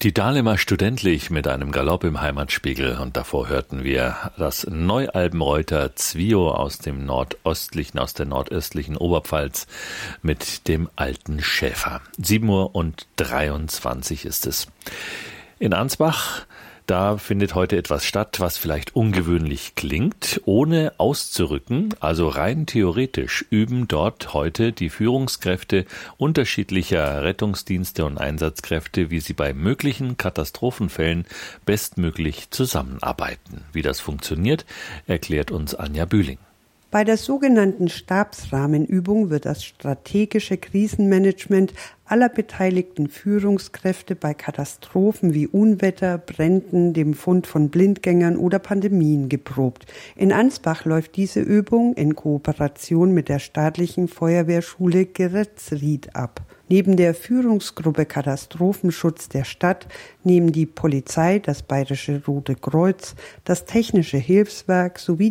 Die Dahlemer Studentlich mit einem Galopp im Heimatspiegel und davor hörten wir das Neualbenreuter Zwio aus der nordöstlichen Oberpfalz mit dem alten Schäfer. 7:23 ist es. In Ansbach, da findet heute etwas statt, was vielleicht ungewöhnlich klingt, ohne auszurücken. Also rein theoretisch üben dort heute die Führungskräfte unterschiedlicher Rettungsdienste und Einsatzkräfte, wie sie bei möglichen Katastrophenfällen bestmöglich zusammenarbeiten. Wie das funktioniert, erklärt uns Anja Bühling. Bei der sogenannten Stabsrahmenübung wird das strategische Krisenmanagement aller beteiligten Führungskräfte bei Katastrophen wie Unwetter, Bränden, dem Fund von Blindgängern oder Pandemien geprobt. In Ansbach läuft diese Übung in Kooperation mit der staatlichen Feuerwehrschule Geretzried ab. Neben der Führungsgruppe Katastrophenschutz der Stadt nehmen die Polizei, das Bayerische Rote Kreuz, das Technische Hilfswerk sowie